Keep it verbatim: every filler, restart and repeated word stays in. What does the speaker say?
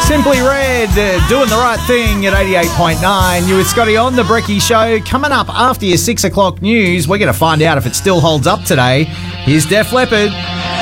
Simply Red, uh, doing the right thing at eighty-eight point nine. You with Scotty on the Brekkie Show. Coming up after your six o'clock news, we're going to find out if it still holds up today. Here's Def Leppard.